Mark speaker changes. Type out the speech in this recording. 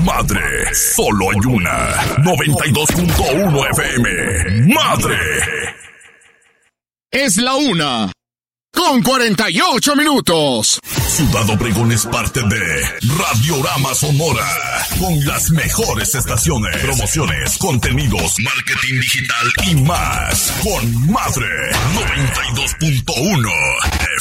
Speaker 1: Madre, solo hay una. 92.1 FM. Madre.
Speaker 2: Es la 1:48.
Speaker 1: Ciudad Obregón es parte de Radiorama Sonora, con las mejores estaciones, promociones, contenidos, marketing digital y más. Con Madre 92.1